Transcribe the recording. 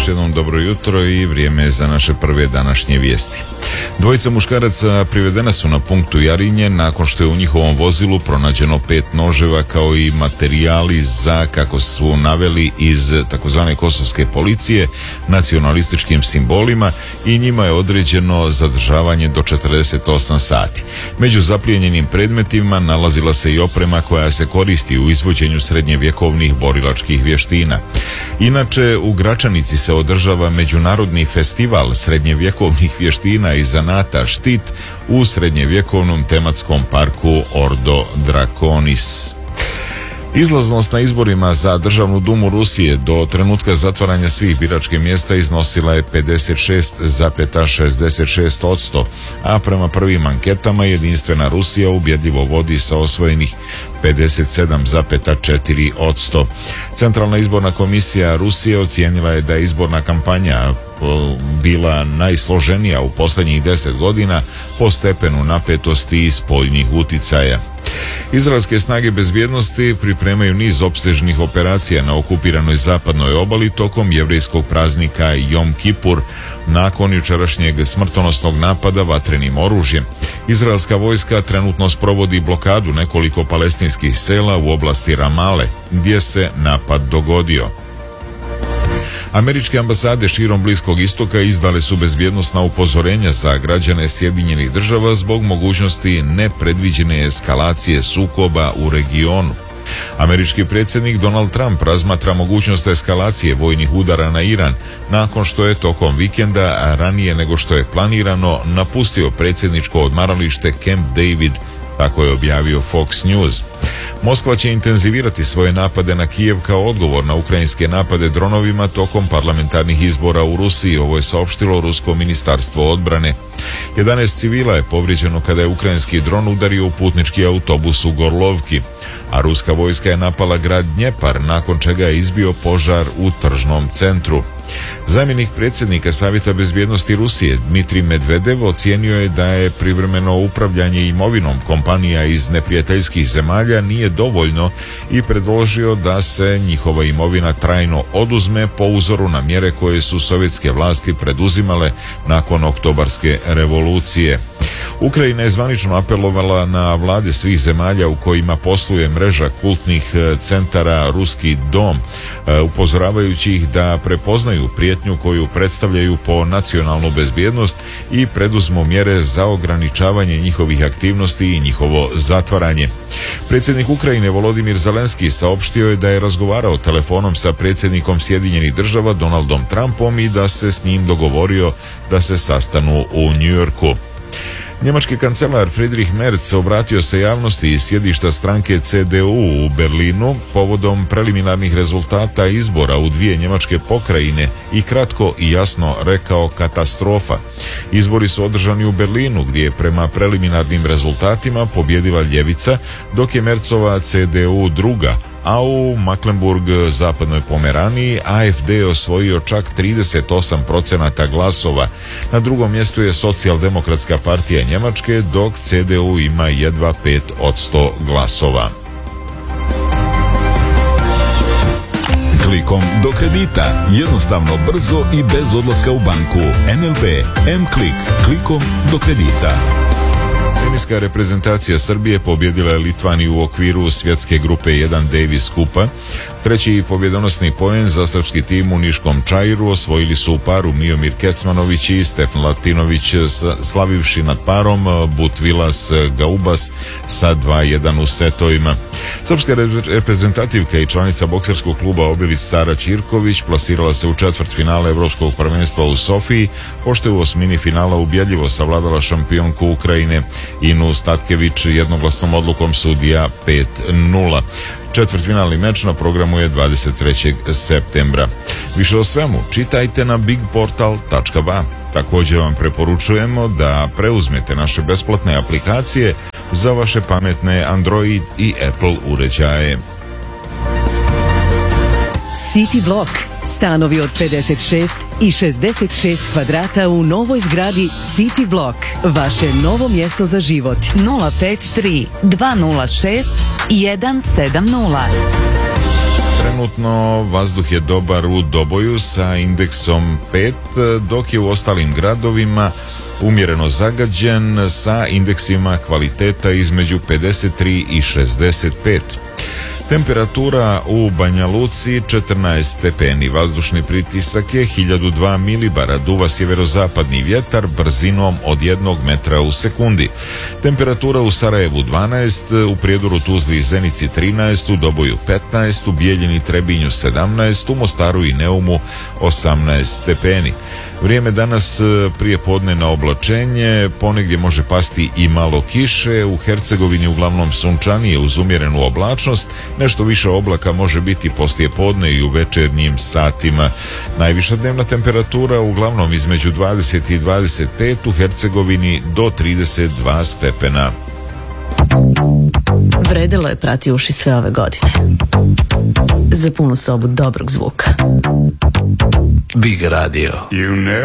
još jednom dobro jutro i vrijeme je za naše prve današnje vijesti. Dvojica muškaraca privedena su na punktu Jarinje nakon što je u njihovom vozilu pronađeno 5 noževa kao i materijali za, kako su naveli iz takozvane kosovske policije, nacionalističkim simbolima i njima je određeno zadržavanje do 48 sati. Među zaplijenjenim predmetima nalazila se i oprema koja se koristi u izvođenju srednjevjekovnih borilačkih vještina. Inače, u Gračanici se održava Međunarodni festival srednjevjekovnih vještina i zanata Štit u srednjevjekovnom tematskom parku Ordo Draconis. Izlaznost na izborima za Državnu dumu Rusije do trenutka zatvaranja svih biračkih mjesta iznosila je 56,66%, a prema prvim anketama Jedinstvena Rusija ubjedljivo vodi sa osvojenih 57,4%. Centralna izborna komisija Rusije ocijenila je da je izborna kampanja bila najsloženija u posljednjih 10 godina po stepenu napetosti i spoljnih uticaja. Izraelske snage bezbjednosti pripremaju niz opsežnih operacija na okupiranoj zapadnoj obali tokom jevrejskog praznika Jom Kipur nakon jučerašnjeg smrtonosnog napada vatrenim oružjem. Izraelska vojska trenutno sprovodi blokadu nekoliko palestinskih sela u oblasti Ramale gdje se napad dogodio. Američke ambasade širom Bliskog istoka izdale su bezbjednosna upozorenja za građane Sjedinjenih Država zbog mogućnosti nepredviđene eskalacije sukoba u regionu. Američki predsjednik Donald Trump razmatra mogućnost eskalacije vojnih udara na Iran nakon što je tokom vikenda, ranije nego što je planirano, napustio predsjedničko odmaralište Camp David, tako je objavio Fox News. Moskva će intenzivirati svoje napade na Kijev kao odgovor na ukrajinske napade dronovima tokom parlamentarnih izbora u Rusiji, ovo je saopštilo Rusko ministarstvo odbrane. 11 civila je povrijeđeno kada je ukrajinski dron udario u putnički autobus u Gorlovki, a ruska vojska je napala grad Dnjepar, nakon čega je izbio požar u tržnom centru. Zamjenik predsjednika Savjeta bezbjednosti Rusije Dmitrij Medvedev ocijenio je da je privremeno upravljanje imovinom kompanija iz neprijateljskih zemalja nije dovoljno i predložio da se njihova imovina trajno oduzme po uzoru na mjere koje su sovjetske vlasti preduzimale nakon oktobarske revolucije. Ukrajina je zvanično apelovala na vlade svih zemalja u kojima posluje mreža kultnih centara Ruski dom, upozoravajući ih da prepoznaju prijetnju koju predstavljaju po nacionalnu bezbjednost i preduzmu mjere za ograničavanje njihovih aktivnosti i njihovo zatvaranje. Predsjednik Ukrajine Volodimir Zelenski saopštio je da je razgovarao telefonom sa predsjednikom Sjedinjenih Država Donaldom Trumpom i da se s njim dogovorio da se sastanu u New Yorku. Njemački kancelar Friedrich Merz obratio se javnosti iz sjedišta stranke CDU u Berlinu povodom preliminarnih rezultata izbora u dvije njemačke pokrajine i kratko i jasno rekao katastrofa. Izbori su održani u Berlinu gdje je prema preliminarnim rezultatima pobjedila ljevica, dok je Merzova CDU druga, a u Mecklenburg zapadnoj Pomeraniji AfD je osvojio čak 38% glasova. Na drugom mjestu je Socijaldemokratska partija Njemačke, dok CDU ima jedva 5% glasova. Klikom do kredita, jednostavno, brzo i bez odlaska u banku. NLB M-Klik, klikom do kredita. Teniska reprezentacija Srbije pobjedila je Litvaniju u okviru svjetske grupe 1 Davis kupa. Treći pobjedonosni poen za srpski tim u Niškom Čairu osvojili su u paru Miomir Kecmanović i Stefan Latinović, slavivši nad parom Butvilas Gaubas sa 2-1 u setovima. Srpska reprezentativka i članica bokserskog kluba Obilić Sara Ćirković plasirala se u četvrtfinale Evropskog prvenstva u Sofiji, pošto je u osmini finala ubjedljivo savladala šampionku Ukrajine Inu Statkević jednoglasnom odlukom sudija 5-0. Četvrtfinalni meč na programu je 23. septembra. Više o svemu čitajte na bigportal.ba. Također vam preporučujemo da preuzmete naše besplatne aplikacije za vaše pametne Android i Apple uređaje. City Block. Stanovi od 56 i 66 kvadrata u novoj zgradi City Block. Vaše novo mjesto za život. 053 206 170. Trenutno vazduh je dobar u Doboju sa indeksom 5, dok je u ostalim gradovima umjereno zagađen sa indeksima kvaliteta između 53 i 65. Temperatura u Banja Luci 14 stepeni, vazdušni pritisak je 1002 milibara, duva sjeverozapadni vjetar brzinom od 1 metra u sekundi. Temperatura u Sarajevu 12, u Prijedoru, Tuzli i Zenici 13, u Doboju 15, u Bijeljini, Trebinju 17, u Mostaru i Neumu 18 stepeni. Vrijeme danas prije podne na oblačenje, ponegdje može pasti i malo kiše, u Hercegovini uglavnom sunčanije uz umjerenu oblačnost, nešto više oblaka može biti poslije podne i u večernjim satima. Najviša dnevna temperatura uglavnom između 20 i 25, u Hercegovini do 32 stepena. Vredelo je prati uši sve ove godine. Za punu sobu dobrog zvuka. Big Radio.